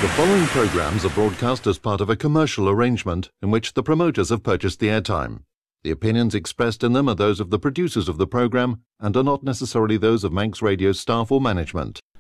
The following programs are broadcast as part of a commercial arrangement in which the promoters have purchased the airtime. The opinions expressed in them are those of the producers of the program and are not necessarily those of Manx Radio staff or management.